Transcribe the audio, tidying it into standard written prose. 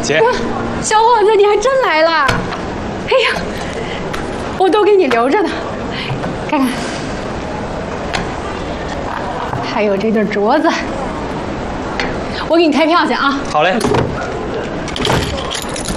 姐， 小伙子，你还真来了！哎呀，我都给你留着呢，看看，还有这对镯子，我给你开票去啊！ 好嘞。